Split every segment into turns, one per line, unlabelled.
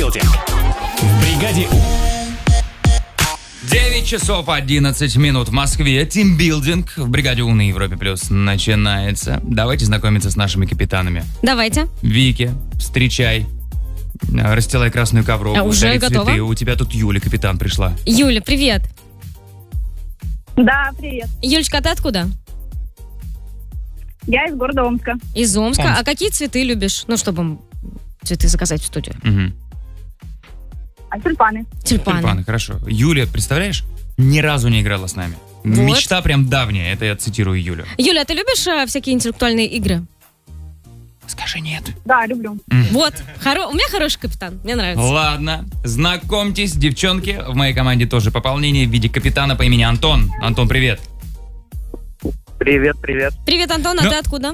тимбилдинг. В бригаде У.
9 часов 11 минут в Москве. Тимбилдинг в бригаде У на Европе Плюс начинается. Давайте знакомиться с нашими капитанами.
Давайте.
Вики, встречай. Расстилай красную ковровку.
Уже
дари
готова.
цветы. У тебя тут Юля, капитан, пришла.
Юля, привет.
Да, привет.
Юлечка, ты откуда?
Я из города Омска.
Из Омска.
Омск.
А какие цветы любишь? Ну, чтобы цветы заказать в студию.
Угу.
А тюльпаны?
Тюльпаны.
Хорошо. Юля, представляешь, ни разу не играла с нами.
Вот.
Мечта прям давняя. Это я цитирую Юлю.
Юля, а ты любишь всякие интеллектуальные игры?
Скажи нет.
Да, люблю.
Вот. У меня хороший капитан. Мне нравится.
Ладно, знакомьтесь, девчонки. В моей команде тоже пополнение в виде капитана по имени Антон. Антон, привет.
Привет, привет.
Привет, Антон, а
Ну.
ты откуда?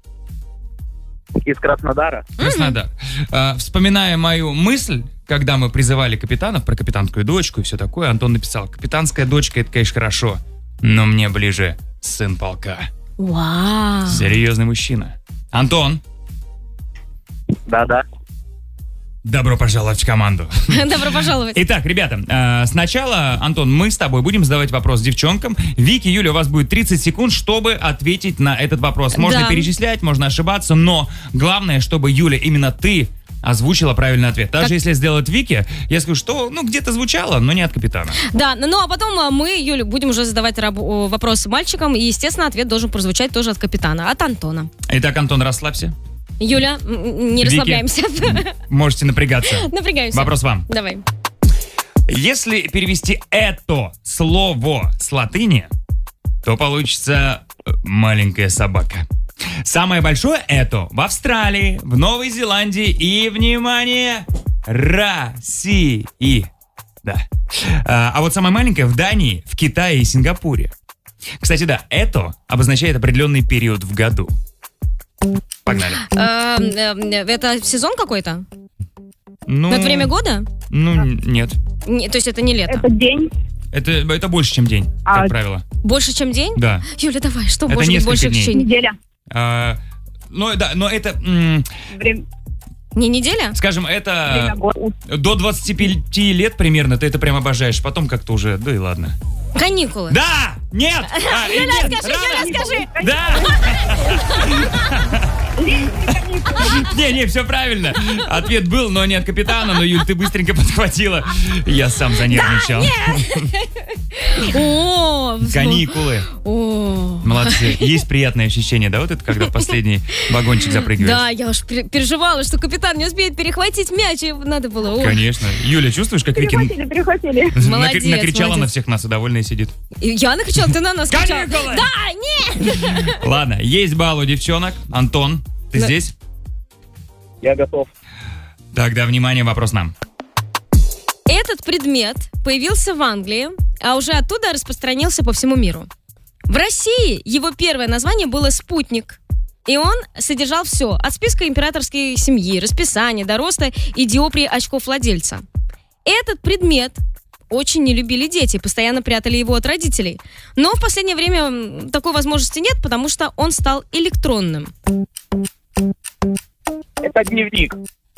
Из Краснодара.
Краснодар. Вспоминая мою мысль, когда мы призывали капитанов про капитанскую дочку и все такое, Антон написал: капитанская дочка — это, конечно, хорошо, но мне ближе сын полка.
Вау.
Серьезный мужчина. Антон,
Да-да.
добро пожаловать в команду.
Добро пожаловать.
Итак, ребята, сначала, Антон, мы с тобой будем задавать вопрос девчонкам. Вики, Юля, у вас будет 30 секунд, чтобы ответить на этот вопрос. Можно
Да.
перечислять, можно ошибаться, но главное, чтобы, Юля, именно ты озвучила правильный ответ. Даже если сделать Вики, я скажу, что, где-то звучало, но не от капитана.
Да, ну а потом мы, Юля, будем уже задавать вопросы мальчикам, и, естественно, ответ должен прозвучать тоже от капитана, от Антона.
Итак, Антон, расслабься.
Юля, не
Вики.
расслабляемся.
Можете напрягаться.
Напрягаемся.
Вопрос вам.
Давай.
Если перевести это слово с латыни, то получится маленькая собака. Самое большое это в Австралии, в Новой Зеландии и, внимание, России. Да. А вот самое маленькое в Дании, в Китае и Сингапуре. Кстати, да, это обозначает определенный период в году. Погнали.
Это сезон какой-то?
Ну,
Это время года?
нет.
То есть это не лето?
Это день.
Это больше, чем день, как правило.
Больше, чем день?
Да.
Юля, давай, что
Это
может быть
несколько
больше,
дней.
чем день?
Неделя.
Но это,
Время
Не неделя?
скажем, это
года.
до 25 лет примерно, ты это прям обожаешь. Потом как-то уже, да и ладно.
Каникулы.
Да! Нет!
Юля, скажи, Юля, скажи.
Да! Не, все правильно. Ответ был, но не от капитана, но, Юль, ты быстренько подхватила. Я сам занервничал.
О,
Каникулы.
О.
Молодцы. Есть приятное ощущение, да, вот это, когда в последний вагончик запрыгиваешь?
Да, я уж переживала, что капитан не успеет перехватить мяч, и надо было. Ой.
Конечно. Юля, чувствуешь, как Вики
Перехватили.
Молодец,
накричала
молодец.
на всех нас и довольная сидит?
И я накричала, ты на нас кричала.
Каникулы!
Да, нет!
Ладно, есть балл у девчонок. Антон, ты
Да.
здесь?
Я готов.
Тогда, внимание, вопрос нам.
Этот предмет появился в Англии, а уже оттуда распространился по всему миру. В России его первое название было «Спутник». И он содержал все, от списка императорской семьи, расписания до роста и диоптрии очков владельца. Этот предмет очень не любили дети, постоянно прятали его от родителей. Но в последнее время такой возможности нет, потому что он стал электронным.
Это дневник.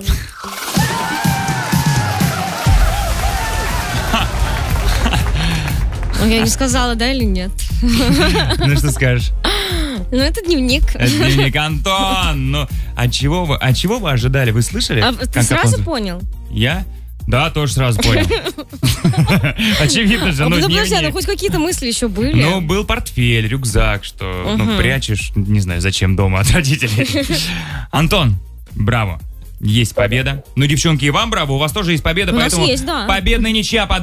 Я не сказала, да или нет?
Ну, что скажешь?
Ну, это дневник.
Это дневник Антон. Ну, а чего вы ожидали? Вы слышали?
А ты
как
сразу
он-
понял?
Я? Да, тоже сразу понял. Очевидно же,
Ну, подожди,
дневник.
хоть какие-то мысли еще были.
Ну, был портфель, рюкзак, что
Мгм.
прячешь, не знаю, зачем дома от родителей. Антон, браво. Есть победа. Ну, девчонки, и вам браво, у вас тоже есть победа,
У нас
поэтому
есть, да.
победная ничья.